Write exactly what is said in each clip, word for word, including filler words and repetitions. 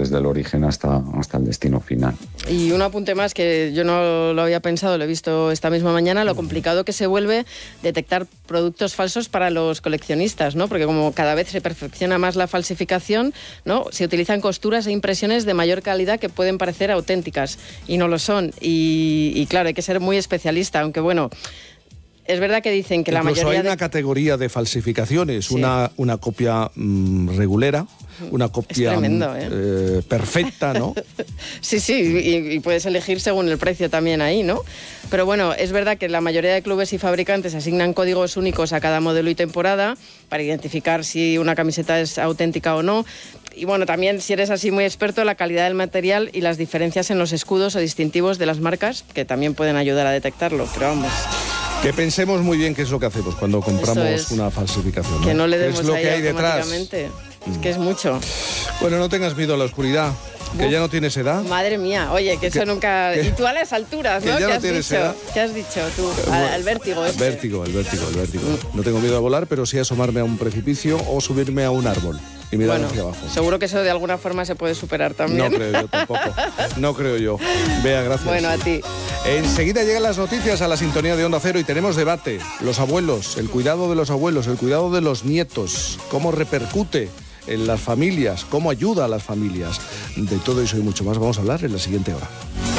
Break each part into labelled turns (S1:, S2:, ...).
S1: desde el origen hasta, hasta el destino final.
S2: Y un apunte más que yo no lo había pensado, lo he visto esta misma mañana, lo complicado que se vuelve detectar productos falsos para los coleccionistas, ¿no? Porque como cada vez se perfecciona más la falsificación, ¿no? Se utilizan costuras e impresiones de mayor calidad que pueden parecer auténticas y no lo son. Y, y claro, hay que ser muy especialista, aunque bueno... Es verdad que dicen que
S3: Incluso
S2: la mayoría
S3: hay una
S2: de...
S3: categoría de falsificaciones,
S2: Sí.
S3: una, una copia mmm, regulera, una copia
S2: Es tremendo, ¿eh?
S3: eh, perfecta, ¿no?
S2: Sí, sí, y, y puedes elegir según el precio también ahí, ¿no? Pero bueno, es verdad que la mayoría de clubes y fabricantes asignan códigos únicos a cada modelo y temporada para identificar si una camiseta es auténtica o no. Y bueno, también si eres así muy experto, la calidad del material y las diferencias en los escudos o distintivos de las marcas, que también pueden ayudar a detectarlo, pero vamos...
S3: Que pensemos muy bien qué es lo que hacemos cuando compramos es, una falsificación.
S2: Que
S3: ¿no?
S2: no le
S3: ¿Qué
S2: demos
S3: es lo
S2: ahí
S3: que hay detrás?
S2: automáticamente. Es que es mucho.
S3: Bueno, no tengas miedo a la oscuridad, que
S2: Uf.
S3: ya no tienes edad.
S2: Madre mía, oye, que eso
S3: ¿Qué?
S2: nunca...
S3: ¿Qué?
S2: Y tú a las alturas, ¿no?
S3: Que ya
S2: ¿Qué
S3: no
S2: has
S3: tienes
S2: dicho?
S3: edad.
S2: ¿Qué has dicho tú?
S3: Bueno,
S2: Al, al vértigo
S3: El
S2: este.
S3: vértigo, el vértigo, el vértigo. No tengo miedo a volar, pero sí a asomarme a un precipicio o subirme a un árbol y mirar
S2: Bueno,
S3: hacia abajo.
S2: seguro que eso de alguna forma se puede superar también.
S3: No creo yo tampoco. No creo yo. Bea, gracias.
S2: Bueno, a ti.
S3: Enseguida llegan las noticias a la sintonía de Onda Cero y tenemos debate. Los abuelos, el cuidado de los abuelos, el cuidado de los nietos, cómo repercute en las familias, cómo ayuda a las familias. De todo eso y mucho más vamos a hablar en la siguiente hora.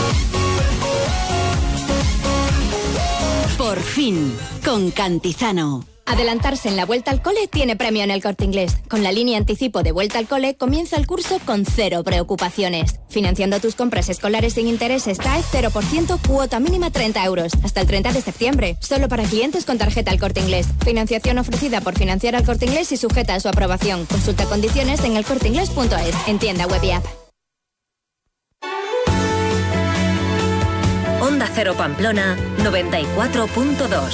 S4: Por fin, con Cantizano.
S5: Adelantarse en la vuelta al cole tiene premio en El Corte Inglés. Con la línea anticipo de vuelta al cole comienza el curso con cero preocupaciones. Financiando tus compras escolares sin intereses T A E cero por ciento, cuota mínima treinta euros. Hasta el treinta de septiembre. Solo para clientes con tarjeta El Corte Inglés. Financiación ofrecida por Financiar al Corte Inglés y sujeta a su aprobación. Consulta condiciones en elcorteinglés punto es. En tienda web y app.
S4: Onda Cero Pamplona noventa y cuatro punto dos.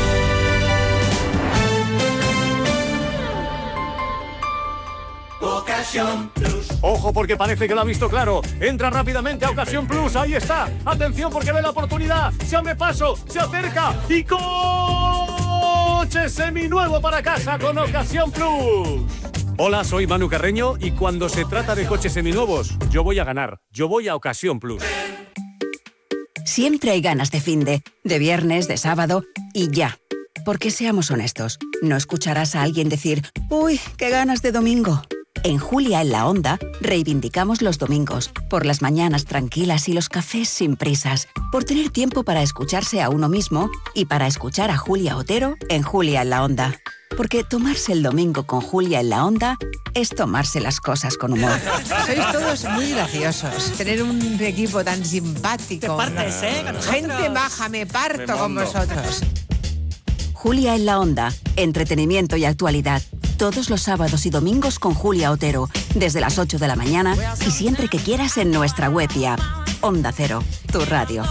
S6: Ocasión Plus. Ojo porque parece que lo ha visto claro. Entra rápidamente a Ocasión Plus. Ahí está. Atención porque ve la oportunidad. Se abre paso, se acerca y coche seminuevo para casa con Ocasión Plus. Hola, soy Manu Carreño y cuando se trata de coches seminuevos, yo voy a ganar. Yo voy a Ocasión Plus.
S4: Siempre hay ganas de finde, de viernes, de sábado y ya. Porque seamos honestos, no escucharás a alguien decir «Uy, qué ganas de domingo». En Julia en la Onda reivindicamos los domingos, por las mañanas tranquilas y los cafés sin prisas, por tener tiempo para escucharse a uno mismo y para escuchar a Julia Otero en Julia en la Onda. Porque tomarse el domingo con Julia en la Onda es tomarse las cosas con humor.
S7: Sois todos muy graciosos. Tener un equipo tan simpático.
S8: Te partes, ¿eh? Con nosotros.
S7: Gente baja, me parto con vosotros.
S4: Julia en la Onda, entretenimiento y actualidad. Todos los sábados y domingos con Julia Otero, desde las ocho de la mañana y siempre que quieras en nuestra web y app. Onda Cero, tu radio.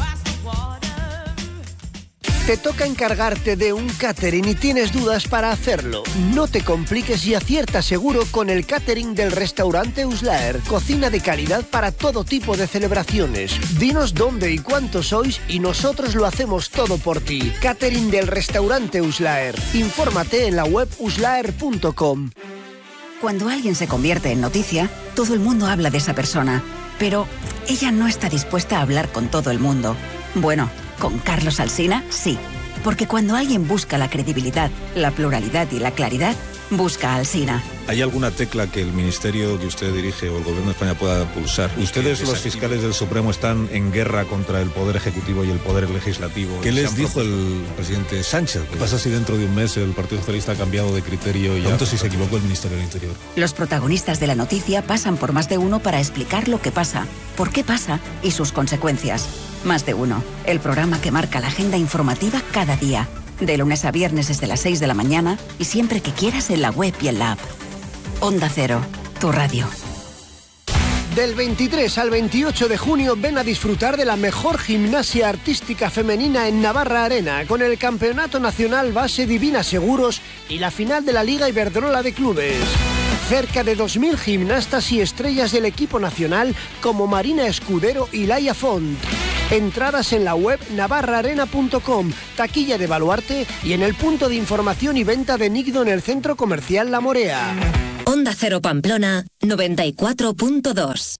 S9: Te toca encargarte de un catering y tienes dudas para hacerlo. No te compliques y acierta seguro con el catering del restaurante Uslaer. Cocina de calidad para todo tipo de celebraciones. Dinos dónde y cuántos sois y nosotros lo hacemos todo por ti. Catering del restaurante Uslaer. Infórmate en la web uslaer punto com.
S4: Cuando alguien se convierte en noticia, todo el mundo habla de esa persona. Pero ella no está dispuesta a hablar con todo el mundo. Bueno, con Carlos Alsina, sí. Porque cuando alguien busca la credibilidad, la pluralidad y la claridad, busca a Alsina.
S10: ¿Hay alguna tecla que el ministerio que usted dirige o el gobierno de España pueda pulsar? Ustedes, los fiscales del Supremo, están en guerra contra el Poder Ejecutivo y el Poder Legislativo. ¿Qué les dijo el presidente Sánchez? ¿Qué pasa si dentro de un mes el Partido Socialista ha cambiado de criterio y tanto si se equivocó el Ministerio del Interior?
S4: Los protagonistas de la noticia pasan por Más de Uno para explicar lo que pasa, por qué pasa y sus consecuencias. Más de Uno, el programa que marca la agenda informativa cada día. De lunes a viernes desde las seis de la mañana y siempre que quieras en la web y en la app. Onda Cero, tu radio.
S9: Del veintitrés al veintiocho de junio ven a disfrutar de la mejor gimnasia artística femenina en Navarra Arena con el Campeonato Nacional Base Divina Seguros y la final de la Liga Iberdrola de Clubes. Cerca de dos mil gimnastas y estrellas del equipo nacional como Marina Escudero y Laia Font. Entradas en la web navarra arena punto com, taquilla de Baluarte y en el punto de información y venta de Nigdo en el Centro Comercial La Morea.
S8: Onda Cero Pamplona noventa y cuatro punto dos.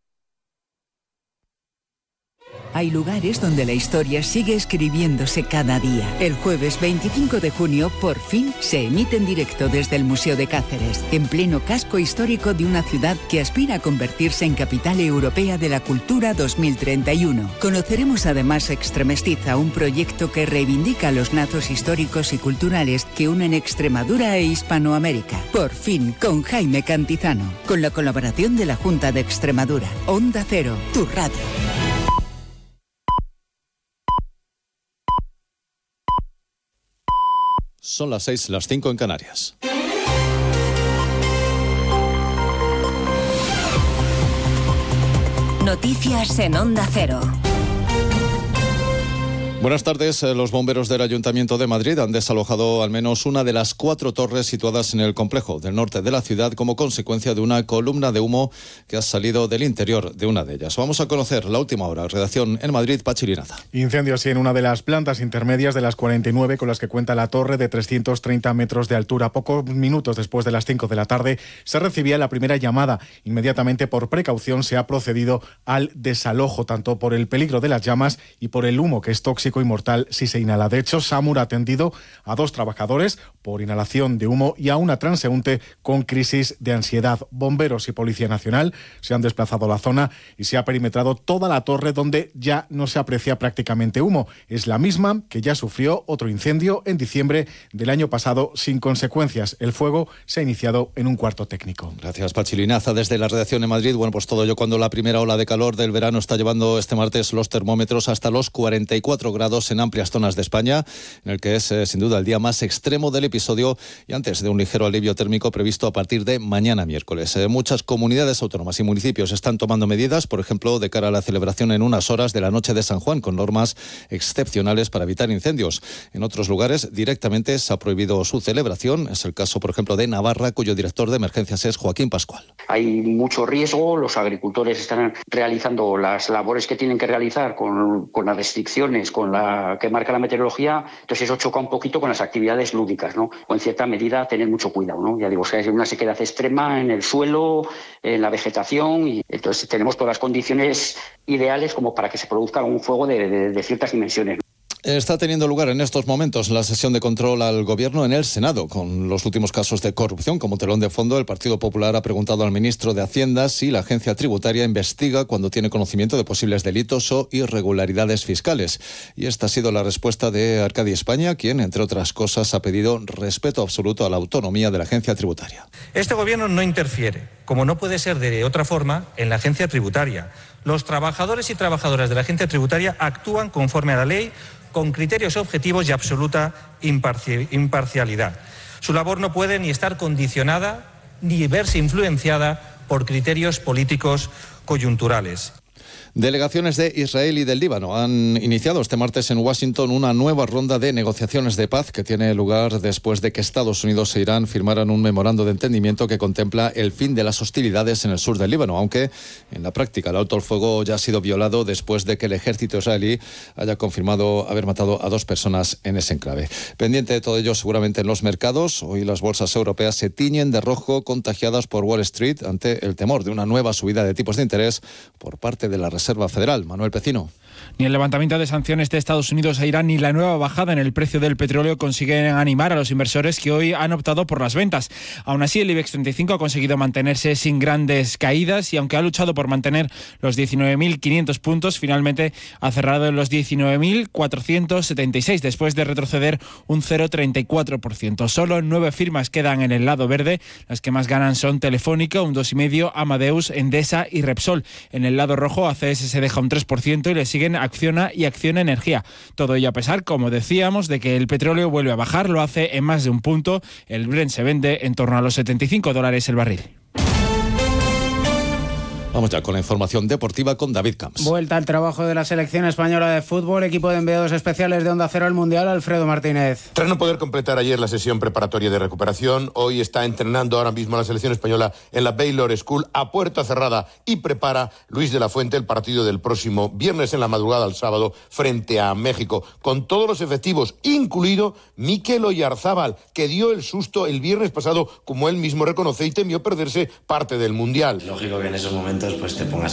S11: Hay lugares donde la historia sigue escribiéndose cada día. El jueves veinticinco de junio, por fin, se emite en directo desde el Museo de Cáceres, en pleno casco histórico de una ciudad que aspira a convertirse en capital europea de la cultura dos mil treinta y uno. Conoceremos además Extremestiza, un proyecto que reivindica los lazos históricos y culturales que unen Extremadura e Hispanoamérica. Por fin, con Jaime Cantizano, con la colaboración de la Junta de Extremadura. Onda Cero, tu radio.
S12: Son las seis, las cinco en Canarias.
S8: Noticias en Onda Cero.
S12: Buenas tardes. Los bomberos del Ayuntamiento de Madrid han desalojado al menos una de las cuatro torres situadas en el complejo del norte de la ciudad como consecuencia de una columna de humo que ha salido del interior de una de ellas. Vamos a conocer la última hora. Redacción en Madrid, Pachi Linaza.
S13: Incendio así en una de las plantas intermedias de las cuarenta y nueve con las que cuenta la torre de trescientos treinta metros de altura. Pocos minutos después de las cinco de la tarde se recibía la primera llamada. Inmediatamente, por precaución, se ha procedido al desalojo, tanto por el peligro de las llamas y por el humo, que es tóxico y mortal si se inhala. De hecho, SAMUR ha atendido a dos trabajadores por inhalación de humo y a una transeúnte con crisis de ansiedad. Bomberos y Policía Nacional se han desplazado a la zona y se ha perimetrado toda la torre, donde ya no se aprecia prácticamente humo. Es la misma que ya sufrió otro incendio en diciembre del año pasado sin consecuencias. El fuego se ha iniciado en un cuarto técnico.
S12: Gracias, Pachi Linaza. Desde la redacción en Madrid, bueno, pues todo ello cuando la primera ola de calor del verano está llevando este martes los termómetros hasta los cuarenta y cuatro grados en amplias zonas de España, en el que es eh, sin duda el día más extremo del episodio y antes de un ligero alivio térmico previsto a partir de mañana miércoles. Eh, muchas comunidades autónomas y municipios están tomando medidas, por ejemplo, de cara a la celebración en unas horas de la Noche de San Juan, con normas excepcionales para evitar incendios. En otros lugares directamente se ha prohibido su celebración. Es el caso, por ejemplo, de Navarra, cuyo director de emergencias es Joaquín Pascual.
S14: Hay mucho riesgo, los agricultores están realizando las labores que tienen que realizar con, con las restricciones, con la que marca la meteorología, entonces eso choca un poquito con las actividades lúdicas, ¿no? O en cierta medida tener mucho cuidado, ¿no? Ya digo, o sea, es una sequedad extrema en el suelo, en la vegetación, y entonces tenemos todas las condiciones ideales como para que se produzca un fuego de, de, de ciertas dimensiones.
S12: Está teniendo lugar en estos momentos la sesión de control al Gobierno en el Senado. Con los últimos casos de corrupción como telón de fondo, el Partido Popular ha preguntado al ministro de Hacienda si la agencia tributaria investiga cuando tiene conocimiento de posibles delitos o irregularidades fiscales. Y esta ha sido la respuesta de Arcadi España, quien, entre otras cosas, ha pedido respeto absoluto a la autonomía de la agencia tributaria.
S15: Este Gobierno no interfiere, como no puede ser de otra forma, en la agencia tributaria. Los trabajadores y trabajadoras de la agencia tributaria actúan conforme a la ley, con criterios objetivos y absoluta imparci- imparcialidad. Su labor no puede ni estar condicionada ni verse influenciada por criterios políticos coyunturales.
S12: Delegaciones de Israel y del Líbano han iniciado este martes en Washington una nueva ronda de negociaciones de paz que tiene lugar después de que Estados Unidos e Irán firmaran un memorando de entendimiento que contempla el fin de las hostilidades en el sur del Líbano, aunque en la práctica el alto el fuego ya ha sido violado después de que el ejército israelí haya confirmado haber matado a dos personas en ese enclave. Pendiente de todo ello seguramente en los mercados, hoy las bolsas europeas se tiñen de rojo, contagiadas por Wall Street ante el temor de una nueva subida de tipos de interés por parte de la Reserva Federal. Manuel Pecino.
S16: Ni el levantamiento de sanciones de Estados Unidos a Irán ni la nueva bajada en el precio del petróleo consiguen animar a los inversores que hoy han optado por las ventas. Aún así, el IBEX treinta y cinco ha conseguido mantenerse sin grandes caídas y aunque ha luchado por mantener los diecinueve mil quinientos puntos, finalmente ha cerrado en los diecinueve mil cuatrocientos setenta y seis después de retroceder un cero coma treinta y cuatro por ciento. Solo nueve firmas quedan en el lado verde. Las que más ganan son Telefónica, un dos coma cinco por ciento, Amadeus, Endesa y Repsol. En el lado rojo, A C S se deja un tres por ciento y le siguen Acciona y Acciona Energía. Todo ello a pesar, como decíamos, de que el petróleo vuelve a bajar, lo hace en más de un punto. El Brent se vende en torno a los setenta y cinco dólares el barril.
S12: Vamos ya con la información deportiva con David Camps.
S17: Vuelta al trabajo de la selección española de fútbol, equipo de enviados especiales de Onda Cero al Mundial, Alfredo Martínez.
S18: Tras no poder completar ayer la sesión preparatoria de recuperación, hoy está entrenando ahora mismo la selección española en la Baylor School a puerta cerrada y prepara Luis de la Fuente el partido del próximo viernes en la madrugada al sábado frente a México, con todos los efectivos, incluido Mikel Oyarzábal, que dio el susto el viernes pasado, como él mismo reconoce, y temió perderse parte del Mundial.
S19: Lógico que en esos momentos pues te pongas